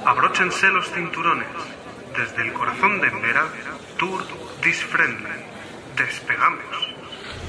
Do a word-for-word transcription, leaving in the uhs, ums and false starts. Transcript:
Abróchense los cinturones. Desde el corazón de Emberá, Tour Dis Friendly. Despegamos.